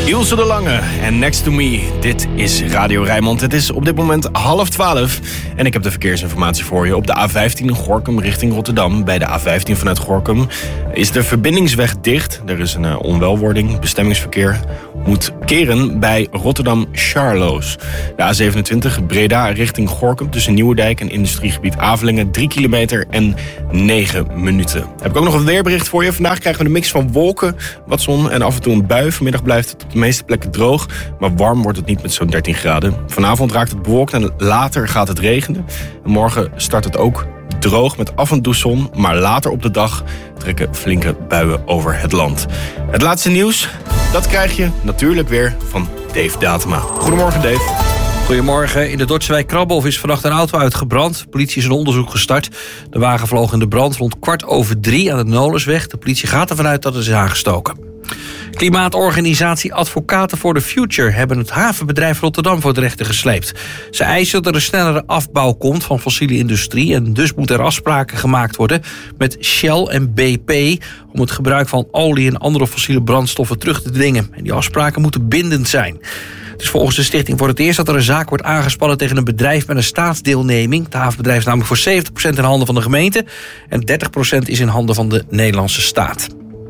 Ilse de Lange en Next to Me. Dit is Radio Rijnmond. Het is op dit moment 11:30 en ik heb de verkeersinformatie voor je. Op de A15 Gorinchem richting Rotterdam. Bij de A15 vanuit Gorinchem is de verbindingsweg dicht. Er is een onwelwording. Bestemmingsverkeer moet keren bij Rotterdam-Charloes. De A27 Breda richting Gorinchem tussen Nieuwedijk en industriegebied Avelingen. 3 kilometer en 9 minuten. Heb ik ook nog een weerbericht voor je. Vandaag krijgen we een mix van wolken, wat zon en af en toe een bui. Vanmiddag blijft het op de meeste plekken droog, maar warm wordt het niet met zo'n 13 graden. Vanavond raakt het bewolkt en later gaat het regenen. En morgen start het ook droog met af en toe zon, maar later op de dag trekken flinke buien over het land. Het laatste nieuws, dat krijg je natuurlijk weer van Dave Datema. Goedemorgen, Dave. Goedemorgen. In de Dordtse wijk Krabbenhof is vannacht een auto uitgebrand. De politie is een onderzoek gestart. De wagen vloog in de brand rond 2:15 aan de Nolensweg. De politie gaat ervan uit dat het is aangestoken. Klimaatorganisatie Advocaten for the Future hebben het havenbedrijf Rotterdam voor de rechter gesleept. Ze eisen dat er een snellere afbouw komt van fossiele industrie en dus moeten er afspraken gemaakt worden met Shell en BP om het gebruik van olie en andere fossiele brandstoffen terug te dwingen. En die afspraken moeten bindend zijn. Het is volgens de stichting voor het eerst dat er een zaak wordt aangespannen tegen een bedrijf met een staatsdeelneming. Het havenbedrijf is namelijk voor 70% in handen van de gemeente en 30% is in handen van de Nederlandse staat.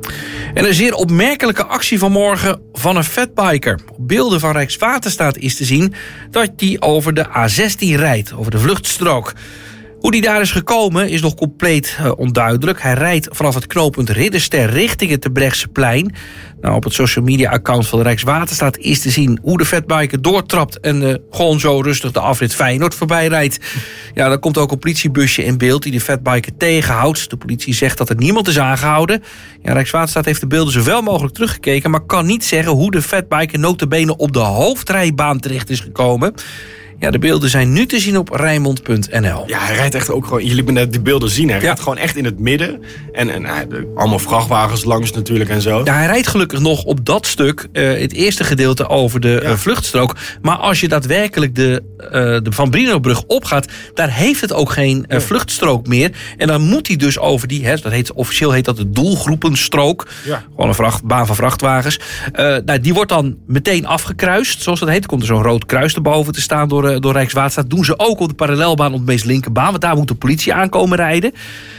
En een zeer opmerkelijke actie vanmorgen van een fatbiker. Op beelden van Rijkswaterstaat is te zien dat hij over de A16 rijdt, over de vluchtstrook. Hoe die daar is gekomen is nog compleet onduidelijk. Hij rijdt vanaf het knooppunt Ridderster richting het Terbrechtseplein. Nou, op het social media account van de Rijkswaterstaat is te zien hoe de fatbiker doortrapt en gewoon zo rustig de afrit Feyenoord voorbij rijdt. Ja, dan komt ook een politiebusje in beeld die de fatbiker tegenhoudt. De politie zegt dat er niemand is aangehouden. Ja, Rijkswaterstaat heeft de beelden zoveel mogelijk teruggekeken, maar kan niet zeggen hoe de fatbiker nota bene op de hoofdrijbaan terecht is gekomen. Ja, de beelden zijn nu te zien op Rijnmond.nl. Ja, hij rijdt echt ook gewoon... Jullie hebben net die beelden zien. Hij rijdt gewoon echt in het midden. En allemaal vrachtwagens langs natuurlijk en zo. Ja, hij rijdt gelukkig nog op dat stuk, het eerste gedeelte over de vluchtstrook. Maar als je daadwerkelijk de Van Brinobrug opgaat, daar heeft het ook geen vluchtstrook meer. En dan moet hij dus over die, officieel heet dat de doelgroepenstrook. Ja. Gewoon een baan van vrachtwagens. Die wordt dan meteen afgekruist, zoals dat heet. Er komt er zo'n rood kruis erboven te staan door Rijkswaterstaat. Doen ze ook op de parallelbaan op de meest linkerbaan, want daar moet de politie aankomen rijden.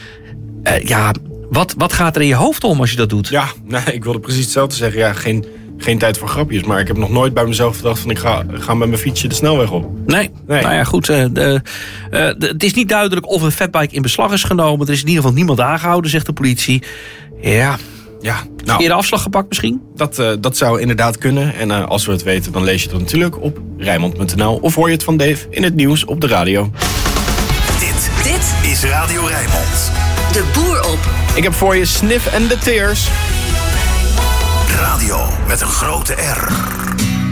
Wat gaat er in je hoofd om als je dat doet? Ja, ik wilde precies hetzelfde zeggen. Ja, geen tijd voor grapjes, maar ik heb nog nooit bij mezelf gedacht van ik ga met mijn fietsje de snelweg op. Nee. Nou ja, goed. Het is niet duidelijk of een fatbike in beslag is genomen. Er is in ieder geval niemand aangehouden, zegt de politie. Ja, eerder afslag gepakt misschien? Dat zou inderdaad kunnen. En als we het weten, dan lees je het natuurlijk op Rijnmond.nl. Of hoor je het van Dave in het nieuws op de radio. Dit is Radio Rijnmond. De boer op. Ik heb voor je Sniff and the Tears. Radio met een grote R.